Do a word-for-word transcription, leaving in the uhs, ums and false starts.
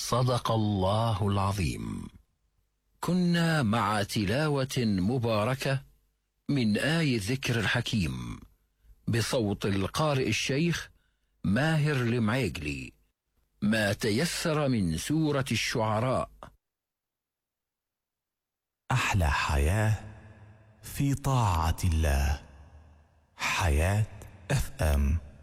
صدق الله العظيم. كنا مع تلاوة مباركة من آي الذكر الحكيم بصوت القارئ الشيخ ماهر المعيقلي، ما تيسر من سورة الشعراء. أحلى حياة في طاعة الله. حياة اف ام.